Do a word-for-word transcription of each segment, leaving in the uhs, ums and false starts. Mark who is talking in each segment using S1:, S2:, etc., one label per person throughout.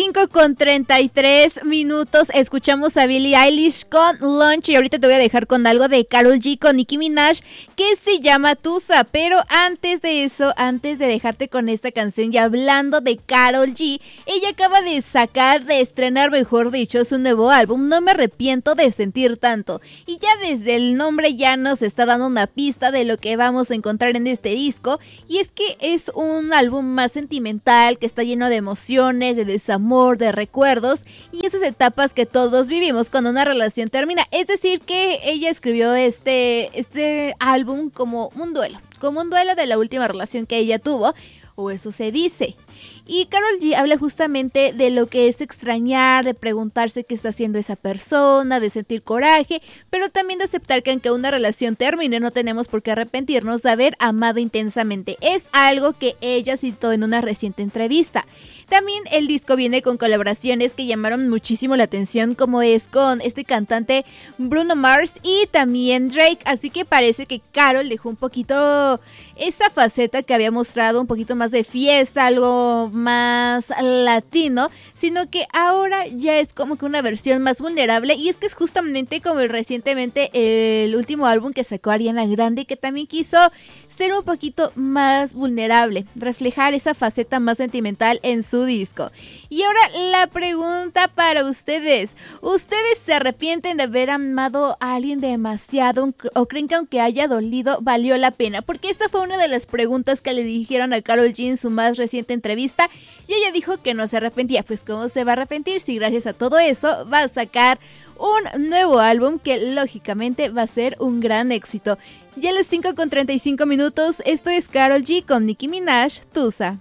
S1: cinco con treinta y tres minutos, escuchamos a Billie Eilish con Lunch y ahorita te voy a dejar con algo de Karol G con Nicki Minaj que se llama Tusa, pero antes de eso, antes de dejarte con esta canción y hablando de Karol G, ella acaba de sacar, de estrenar mejor dicho, su nuevo álbum, No me arrepiento de sentir tanto, y ya desde el nombre ya nos está dando una pista de lo que vamos a encontrar en este disco, y es que es un álbum más sentimental, que está lleno de emociones, de desamor, de recuerdos y esas etapas que todos vivimos cuando una relación termina. Es decir, que ella escribió este, este álbum como un duelo, como un duelo de la última relación que ella tuvo, o eso se dice. Y Karol G habla justamente de lo que es extrañar, de preguntarse qué está haciendo esa persona, de sentir coraje, pero también de aceptar que aunque una relación termine no tenemos por qué arrepentirnos de haber amado intensamente. Es algo que ella citó en una reciente entrevista. También el disco viene con colaboraciones que llamaron muchísimo la atención, como es con este cantante Bruno Mars y también Drake, así que parece que Karol dejó un poquito esa faceta que había mostrado, un poquito más de fiesta, algo más latino, sino que ahora ya es como que una versión más vulnerable, y es que es justamente como recientemente el último álbum que sacó Ariana Grande, que también quiso ser un poquito más vulnerable, reflejar esa faceta más sentimental en su disco. Y ahora la pregunta para ustedes: ¿ustedes se arrepienten de haber amado a alguien demasiado o creen que aunque haya dolido valió la pena? Porque esta fue una de las preguntas que le dijeron a Karol G en su más reciente entrevista y ella dijo que no se arrepentía. Pues ¿cómo se va a arrepentir si gracias a todo eso va a sacar un nuevo álbum que lógicamente va a ser un gran éxito? Ya a las cinco con treinta y cinco minutos, esto es Karol G con Nicki Minaj, Tusa.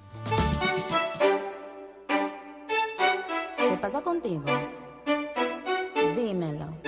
S2: ¿Qué pasa contigo? Dímelo.